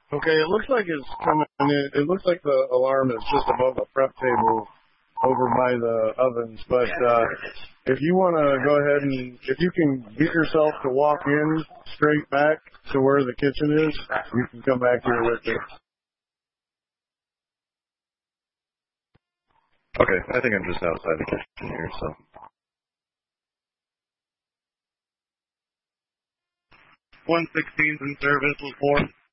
Okay, it looks like it's coming in. It looks like the alarm is just above the prep table over by the ovens. But if you want to go ahead and if you can get yourself to walk in straight back to where the kitchen is, you can come back here with me. Okay, I think I'm just outside the kitchen here, so. 116's in service, report.